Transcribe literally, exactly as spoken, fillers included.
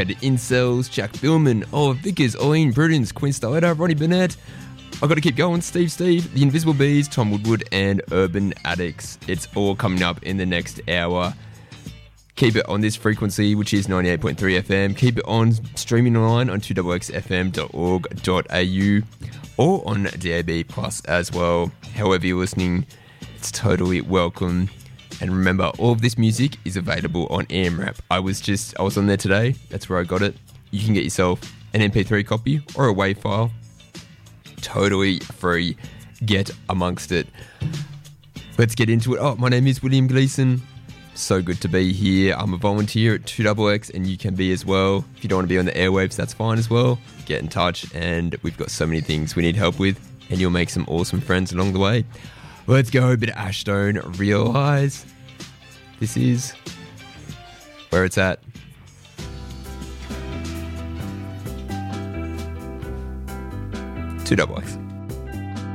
Incels, Jack Billman, Oh Vickers, Oline Prudence, Quinn Stoletta, Ronnie Burnett. I got to keep going. Steve Steve, The Invisible Bees, Tom Woodward, and Urban Addicts. It's all coming up in the next hour. Keep it on this frequency, which is ninety-eight point three F M. Keep it on streaming online on two x x f m dot org dot a u or on D A B Plus as well. However you're listening, it's totally welcome. And remember, all of this music is available on AMRAP. I was just, I was on there today. That's where I got it. You can get yourself an M P three copy or a WAV file. Totally free. Get amongst it. Let's get into it. Oh, my name is William Gleason. So good to be here. I'm a volunteer at two X X and you can be as well. If you don't want to be on the airwaves, that's fine as well. Get in touch and we've got so many things we need help with and you'll make some awesome friends along the way. Let's go. A bit of Ashstone. Realise. This is where it's at. two X X.